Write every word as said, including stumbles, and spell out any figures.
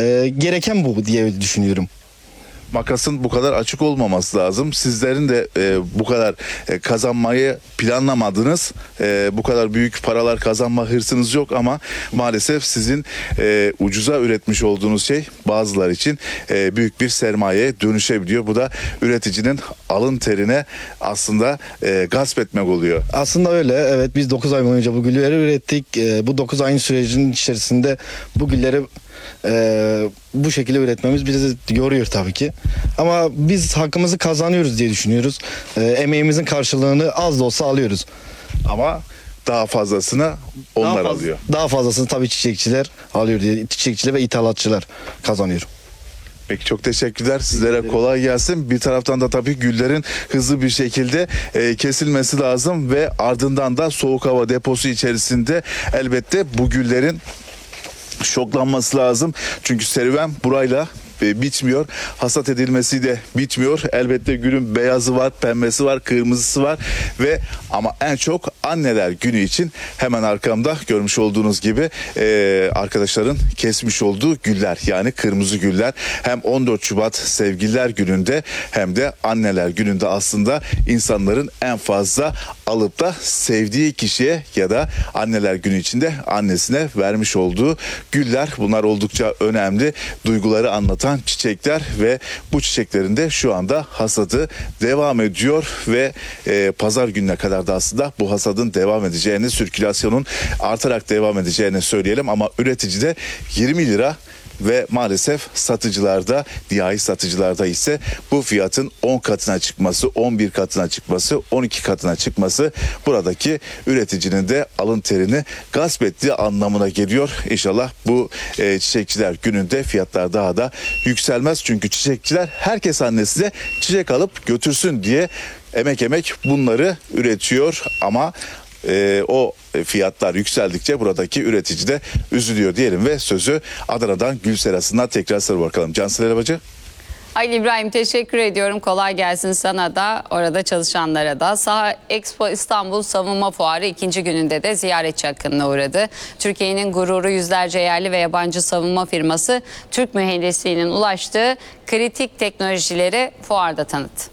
e, gereken bu diye düşünüyorum. Makasın bu kadar açık olmaması lazım. Sizlerin de e, bu kadar e, kazanmayı planlamadınız. E, bu kadar büyük paralar kazanma hırsınız yok ama maalesef sizin e, ucuza üretmiş olduğunuz şey bazılar için e, büyük bir sermayeye dönüşebiliyor. Bu da üreticinin alın terine aslında e, gasp etmek oluyor. Aslında öyle, evet, biz dokuz ay boyunca bu gülleri ürettik. E, bu dokuz ayın sürecinin içerisinde bu gülleri e, bu şekilde üretmemiz bizi yoruyor tabii ki. Ama biz hakkımızı kazanıyoruz diye düşünüyoruz. E, emeğimizin karşılığını az da olsa alıyoruz. Ama daha fazlasını onlar daha faz- alıyor. Daha fazlasını tabii çiçekçiler alıyor diye, çiçekçiler ve ithalatçılar kazanıyor. Peki, çok teşekkürler. Sizlere kolay gelsin. Bir taraftan da tabii güllerin hızlı bir şekilde e, kesilmesi lazım ve ardından da soğuk hava deposu içerisinde elbette bu güllerin şoklanması lazım. Çünkü serüven burayla e, bitmiyor. Hasat edilmesi de bitmiyor. Elbette gülün beyazı var, pembesi var, kırmızısı var ve ama en çok anneler günü için hemen arkamda görmüş olduğunuz gibi e, arkadaşların kesmiş olduğu güller, yani kırmızı güller, hem on dört Şubat Sevgililer Günü'nde hem de Anneler Günü'nde aslında insanların en fazla alıp da sevdiği kişiye ya da Anneler Günü içinde annesine vermiş olduğu güller. Bunlar oldukça önemli. Duyguları anlatan çiçekler ve bu çiçeklerin de şu anda hasadı devam ediyor ve e, pazar gününe kadar da aslında bu hasadın devam edeceğini, sirkülasyonun artarak devam edeceğini söyleyelim ama üreticide yirmi lira ve maalesef satıcılarda, nihai satıcılarda ise bu fiyatın on katına çıkması, on bir katına çıkması, on iki katına çıkması buradaki üreticinin de alın terini gasp ettiği anlamına geliyor. İnşallah bu e, çiçekçiler gününde fiyatlar daha da yükselmez. Çünkü çiçekçiler herkes annesine çiçek alıp götürsün diye emek emek bunları üretiyor ama Ee, o fiyatlar yükseldikçe buradaki üretici de üzülüyor diyelim ve sözü Adana'dan Gülserası'ndan tekrar sarı bakalım. Cansel Elbacı. Ali İbrahim, teşekkür ediyorum. Kolay gelsin sana da, orada çalışanlara da. Saha Expo İstanbul Savunma Fuarı ikinci gününde de ziyaretçi akınına uğradı. Türkiye'nin gururu yüzlerce yerli ve yabancı savunma firması Türk mühendisliğinin ulaştığı kritik teknolojileri fuarda tanıttı.